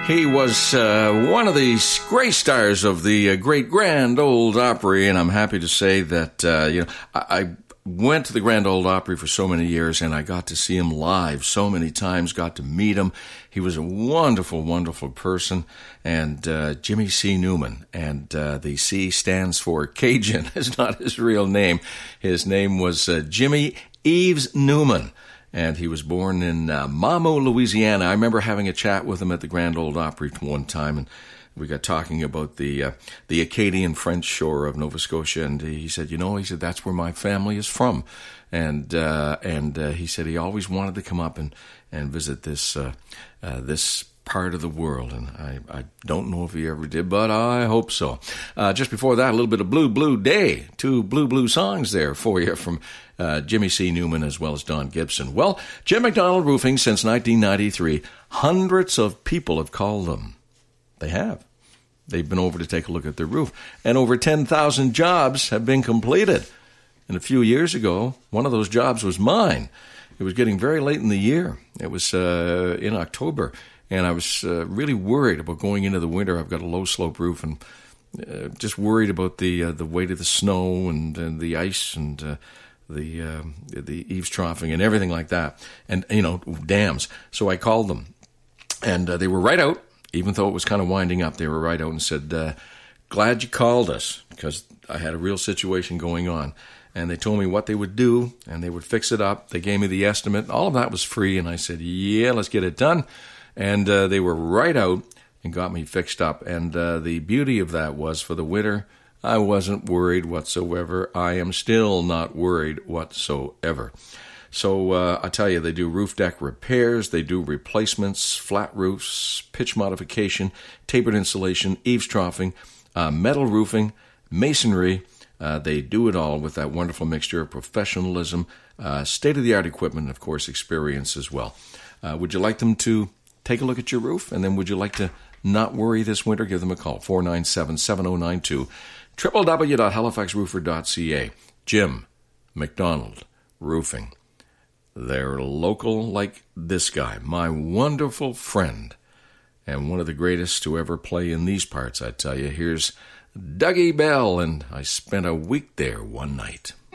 He was one of the great stars of the great Grand Ole Opry, and I'm happy to say that I went to the Grand Ole Opry for so many years, and I got to see him live so many times, got to meet him. He was a wonderful, wonderful person, and Jimmy C. Newman, and the C stands for Cajun. It's not his real name. His name was Jimmy Eves Newman. And he was born in Mamou, Louisiana. I remember having a chat with him at the Grand Ole Opry one time, and we got talking about the Acadian French shore of Nova Scotia. And he said, that's where my family is from. And he said he always wanted to come up and visit this part of the world, and I don't know if he ever did, but I hope so. Just before that, a little bit of Blue Day, two blue songs there for you from Jimmy C. Newman as well as Don Gibson. Well, Jim McDonald Roofing since 1993, hundreds of people have called them. They have. They've been over to take a look at their roof, and over 10,000 jobs have been completed. And a few years ago, one of those jobs was mine. It was getting very late in the year. It was in October. And I was really worried about going into the winter. I've got a low-slope roof, and just worried about the weight of the snow and the ice and the eaves troughing and everything like that, and dams. So I called them, and they were right out. Even though it was kind of winding up, they were right out and said, "Glad you called us," because I had a real situation going on. And they told me what they would do, and they would fix it up. They gave me the estimate. All of that was free, and I said, "Yeah, let's get it done." And they were right out and got me fixed up. And the beauty of that was, for the winter, I wasn't worried whatsoever. I am still not worried whatsoever. So I tell you, they do roof deck repairs, they do replacements, flat roofs, pitch modification, tapered insulation, eaves troughing, metal roofing, masonry. They do it all with that wonderful mixture of professionalism, state-of-the-art equipment, and, of course, experience as well. Would you like them to take a look at your roof? And then would you like to not worry this winter? Give them a call, 497-7092, www.halifaxroofer.ca. Jim McDonald Roofing. They're local like this guy, my wonderful friend, and one of the greatest to ever play in these parts, I tell you. Here's Dougie Bell, and I spent a week there one night.